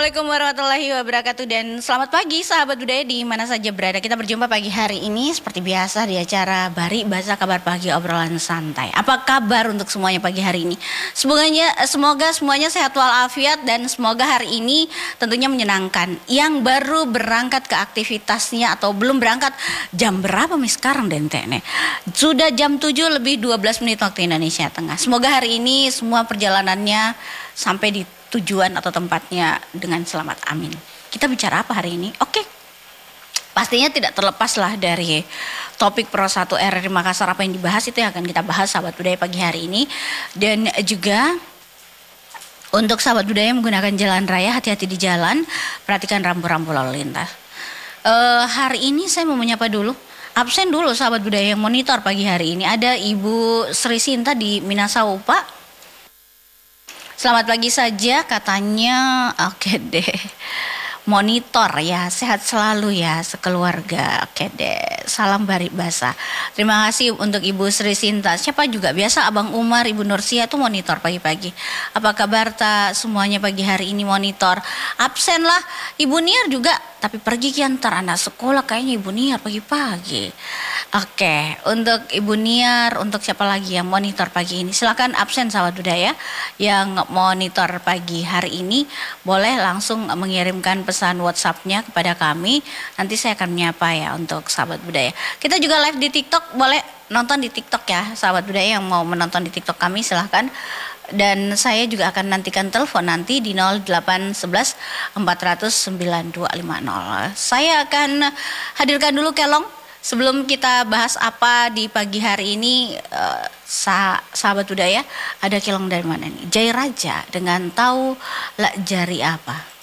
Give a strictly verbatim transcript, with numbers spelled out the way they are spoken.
Assalamualaikum warahmatullahi wabarakatuh dan selamat pagi sahabat budaya di mana saja berada. Kita berjumpa pagi hari ini seperti biasa di acara Bari Bahasa Kabar Pagi Obrolan Santai. Apa kabar untuk semuanya pagi hari ini? Semoganya, semoga semuanya sehat walafiat dan semoga hari ini tentunya menyenangkan. Yang baru berangkat ke aktivitasnya atau belum berangkat, jam berapa nih sekarang Dentene? Sudah jam tujuh lebih dua belas menit waktu Indonesia Tengah. Semoga hari ini semua perjalanannya sampai di tujuan atau tempatnya dengan selamat, amin. Kita bicara apa hari ini? Oke, pastinya tidak terlepas lah dari topik Pro satu R R I Makassar. Apa yang dibahas itu yang akan kita bahas sahabat budaya pagi hari ini. Dan juga untuk sahabat budaya yang menggunakan jalan raya, hati-hati di jalan, perhatikan rambu-rambu lalu lintas. uh, Hari ini saya mau menyapa dulu, absen dulu sahabat budaya yang monitor pagi hari ini. Ada Ibu Sri Sinta di Minasaupa. Selamat pagi saja katanya. Oke deh, monitor ya, sehat selalu ya sekeluarga. Oke deh, salam Bari Basa. Terima kasih untuk Ibu Sri Sinta. Siapa juga biasa Abang Umar, Ibu Nursia tuh monitor pagi-pagi. Apa kabar tak semuanya pagi hari ini monitor? Absen lah Ibu Niar juga, tapi pergi kiantar anak sekolah kayaknya Ibu Niar pagi-pagi. Oke, untuk Ibu Niar, untuk siapa lagi yang monitor pagi ini? Silakan absen sahabat budaya yang monitor pagi hari ini, boleh langsung mengirimkan pesan WhatsApp-nya kepada kami. Nanti saya akan menyapa ya untuk sahabat budaya. Kita juga live di TikTok, boleh nonton di TikTok ya sahabat budaya yang mau menonton di TikTok kami silahkan. Dan saya juga akan nantikan telepon nanti di nol delapan satu satu empat nol nol sembilan dua lima nol. Saya akan hadirkan dulu Kelong. Sebelum kita bahas apa di pagi hari ini, uh, sah sahabat budaya, ada Kelong dari mana nih? Jai Raja dengan tahu lak jari apa.